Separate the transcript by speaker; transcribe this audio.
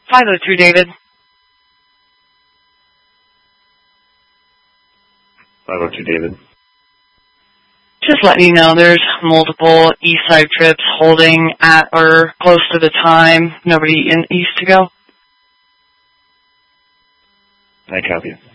Speaker 1: 502, David.
Speaker 2: 502, David.
Speaker 1: Just letting you know there's multiple east side trips holding at or close to the time. Nobody in east to go.
Speaker 2: I copy.